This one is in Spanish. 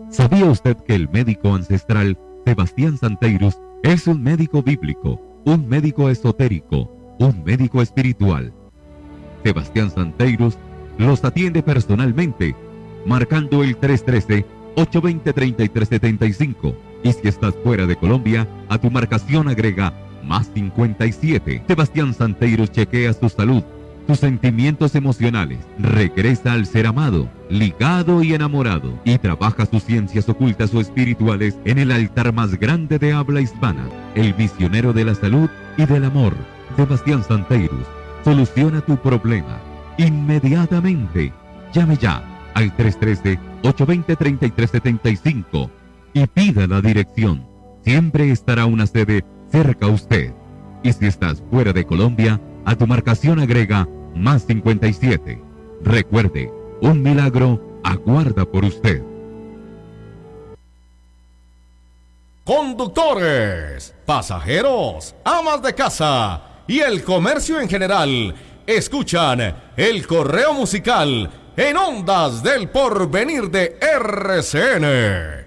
¿Sabía usted que el médico ancestral Sebastián Santeirus es un médico bíblico, un médico esotérico, un médico espiritual? Sebastián Santeirus los atiende personalmente, marcando el 313-820-3375. Y si estás fuera de Colombia, a tu marcación agrega +57. Sebastián Santeirus chequea su salud, tus sentimientos emocionales, regresa al ser amado, ligado y enamorado, y trabaja sus ciencias ocultas o espirituales en el altar más grande de habla hispana, el misionero de la salud y del amor. Sebastián Santeirus soluciona tu problema inmediatamente. Llame ya al 313-820-3375 y pida la dirección. Siempre estará una sede cerca a usted. Y si estás fuera de Colombia, a tu marcación agrega +57. Recuerde, un milagro aguarda por usted. Conductores, pasajeros, amas de casa y el comercio en general escuchan el correo musical en Ondas del Porvenir de RCN.